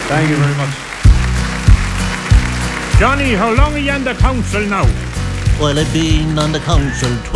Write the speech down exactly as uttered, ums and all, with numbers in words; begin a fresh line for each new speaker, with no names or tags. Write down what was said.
Thank you very much.
Johnny, how long are you on the council now?
Well, I've been on the council